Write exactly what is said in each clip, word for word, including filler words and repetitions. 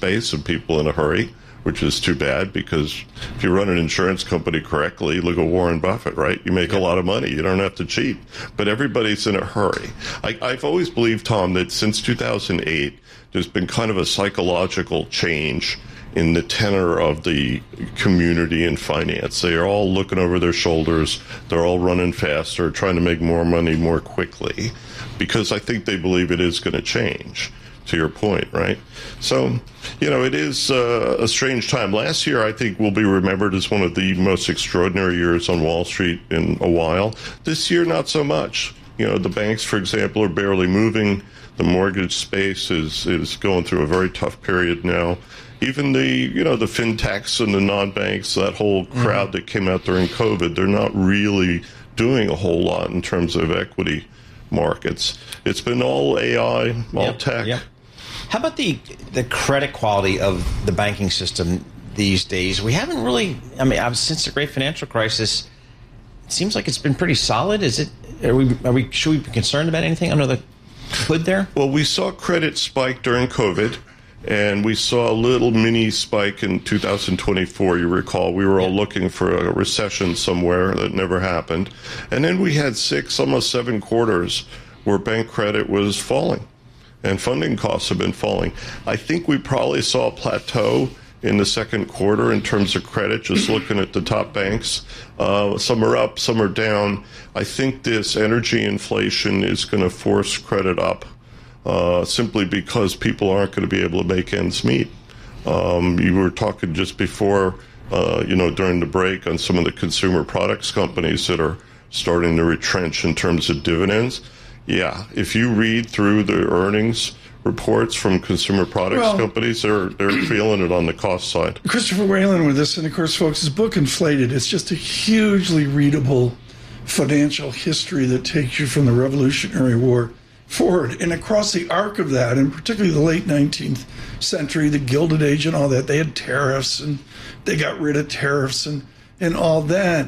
space and people in a hurry, which is too bad, because if you run an insurance company correctly, look at Warren Buffett, right? You make a lot of money. You don't have to cheat. But everybody's in a hurry. I, I've always believed, Tom, that since two thousand eight, there's been kind of a psychological change in the tenor of the community in finance. They are all looking over their shoulders. They're all running faster, trying to make more money more quickly, because I think they believe it is going to change, to your point, right? So, you know, it is uh, a strange time. Last year, I think, will be remembered as one of the most extraordinary years on Wall Street in a while. This year, not so much. You know, the banks, for example, are barely moving. The mortgage space is, is going through a very tough period now. Even the, you know, the fintechs and the non-banks, that whole crowd mm-hmm. that came out during COVID, they're not really doing a whole lot in terms of equity markets. It's been all A I, all yep, tech. Yep. How about the the credit quality of the banking system these days? We haven't really, I mean, since the great financial crisis, it seems like it's been pretty solid. Is it, are we, are we, should we be concerned about anything under the hood there? Well, we saw credit spike during COVID. And we saw a little mini spike in two thousand twenty-four, you recall. We were all looking for a recession somewhere that never happened. And then we had six, almost seven quarters where bank credit was falling and funding costs have been falling. I think we probably saw a plateau in the second quarter in terms of credit, just looking at the top banks. Uh, some are up, some are down. I think this energy inflation is going to force credit up. Uh, simply because people aren't going to be able to make ends meet. Um, you were talking just before, uh, you know, during the break on some of the consumer products companies that are starting to retrench in terms of dividends. Yeah, if you read through the earnings reports from consumer products well, companies, they're they're feeling it on the cost side. Christopher Whalen with this, and of course, folks, his book Inflated. It's just a hugely readable financial history that takes you from the Revolutionary War forward and across the arc of that, and particularly the late nineteenth century, the Gilded Age and all that. They had tariffs and they got rid of tariffs and, and all that.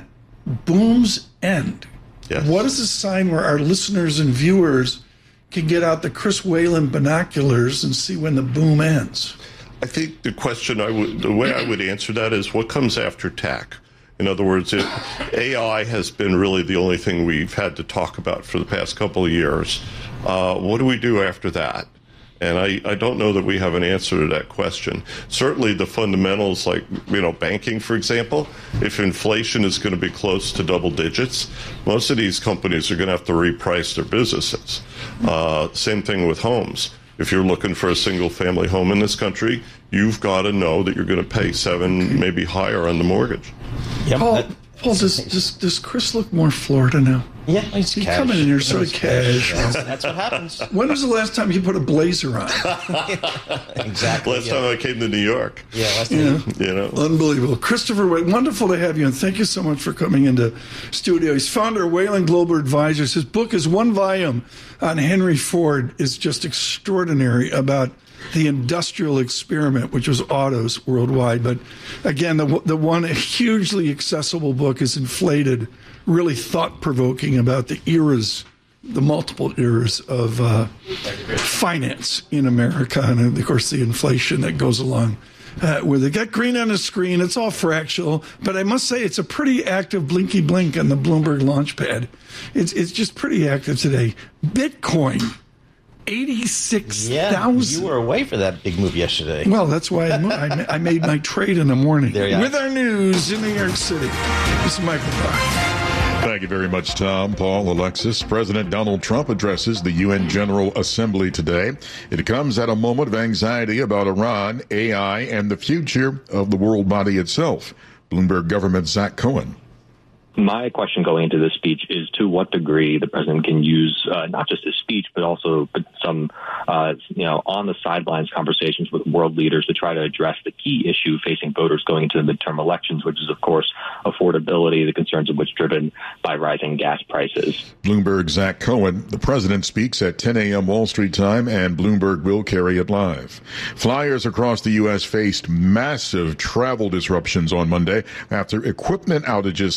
Booms end. Yes. What is a sign where our listeners and viewers can get out the Chris Whalen binoculars and see when the boom ends? I think the question I would, the way I would answer that is what comes after tech? In other words, it, A I has been really the only thing we've had to talk about for the past couple of years. Uh, what do we do after that? And I, I don't know that we have an answer to that question. Certainly the fundamentals, like, you know, banking, for example, if inflation is going to be close to double digits, most of these companies are going to have to reprice their businesses. Uh, same thing with homes. If you're looking for a single-family home in this country, you've got to know that you're going to pay seven, maybe higher on the mortgage. Yep. Paul, Paul does, does, does Chris look more Florida now? Yeah, he's He's coming in here sort of casual. That's, that's what happens. When was the last time you put a blazer on? Exactly. Last yeah. time I came to New York. Yeah, last yeah. time. You know, unbelievable. Christopher, wonderful to have you, and thank you so much for coming into studio. He's founder of Whalen Global Advisors. His book is one volume on Henry Ford. Is just extraordinary about the industrial experiment, which was autos worldwide. But again, the the one hugely accessible book is Inflated, really thought-provoking about the eras, the multiple eras of uh, finance in America, and of course the inflation that goes along uh, with it. Got green on the screen. It's all fractional, but I must say it's a pretty active blinky blink on the Bloomberg Launchpad. It's it's just pretty active today. Bitcoin. eighty-six thousand. Yeah, you were away for that big move yesterday. Well, that's why I, moved. I, I made my trade in the morning. There you are. With our news in New York City. This is Michael Barr. Thank you very much, Tom, Paul, Alexis. President Donald Trump addresses the U N General Assembly today. It comes at a moment of anxiety about Iran, A I, and the future of the world body itself. Bloomberg government Zach Cohen. My question going into this speech is to what degree the president can use uh, not just his speech, but also some, uh, you know, on the sidelines conversations with world leaders to try to address the key issue facing voters going into the midterm elections, which is, of course, affordability, the concerns of which driven by rising gas prices. Bloomberg Zach Cohen. The president speaks at ten a.m. Wall Street time, and Bloomberg will carry it live. Flyers across the U S faced massive travel disruptions on Monday after equipment outages stopped flights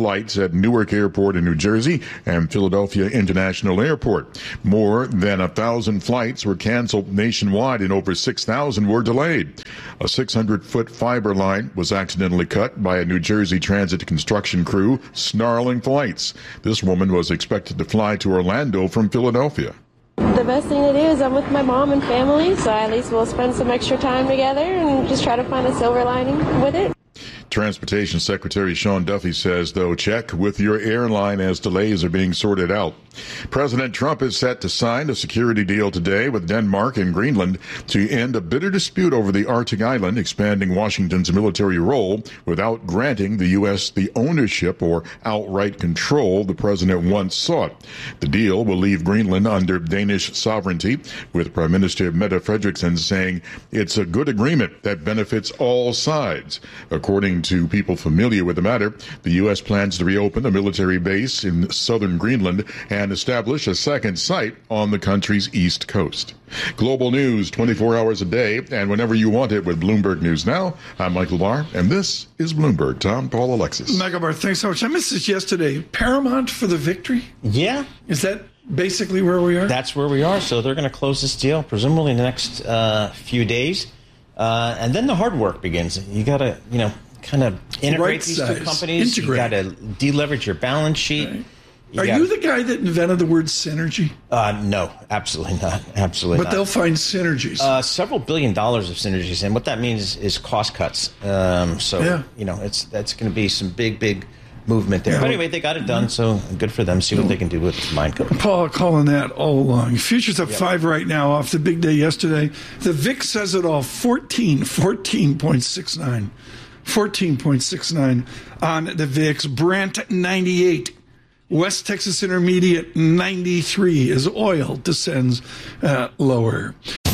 flights at Newark Airport in New Jersey and Philadelphia International Airport. More than a thousand flights were canceled nationwide and over six thousand were delayed. A six hundred foot fiber line was accidentally cut by a New Jersey Transit construction crew snarling flights. This woman was expected to fly to Orlando from Philadelphia. The best thing to do is I'm with my mom and family, so at least we'll spend some extra time together and just try to find a silver lining with it. Transportation Secretary Sean Duffy says, though, check with your airline as delays are being sorted out. President Trump is set to sign a security deal today with Denmark and Greenland to end a bitter dispute over the Arctic island, expanding Washington's military role without granting the U S the ownership or outright control the president once sought. The deal will leave Greenland under Danish sovereignty, with Prime Minister Mette Frederiksen saying it's a good agreement that benefits all sides. According to people familiar with the matter, the U S plans to reopen a military base in southern Greenland and establish a second site on the country's east coast. Global news twenty-four hours a day and whenever you want it with Bloomberg News Now. I'm Michael Barr, and this is Bloomberg. Tom, Paul, Alexis. Michael Barr, thanks so much. I missed this yesterday. Paramount for the victory? Yeah. Is that basically where we are? That's where we are. So they're going to close this deal, presumably in the next uh, few days. Uh, and then the hard work begins. You got to, you know, kind of integrate Right these size. two companies. Integrate. You got to deleverage your balance sheet. Right. You Are gotta, you the guy that invented the word synergy? Uh, no, absolutely not. Absolutely But not. they'll find synergies. Uh, several billion dollars of synergies, and what that means is, is cost cuts. Um, so, Yeah. you know, it's that's going to be some big, big movement there. Yeah. But anyway, they got it done, so good for them. See what they can do with the combined company. Paul calling that all along. Futures up yep. five right now off the big day yesterday. The V I X says it all, fourteen, fourteen point six nine. fourteen point six nine on the V I X. Brent, ninety-eight. West Texas Intermediate, ninety-three as oil descends uh, lower.